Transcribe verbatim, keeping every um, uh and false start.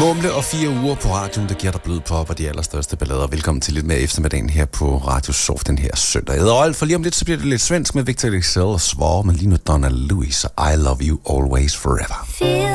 Mumle og fire uger på radioen, der giver dig blød på og de allerstørste ballader. Velkommen til lidt mere eftermiddagen her på Radio Soft den her søndag. Jeg hedder Rolf, for lige om lidt, så bliver det lidt svensk med Victor Leksell og Svar, men lige nu Donna Louise, I love you always forever.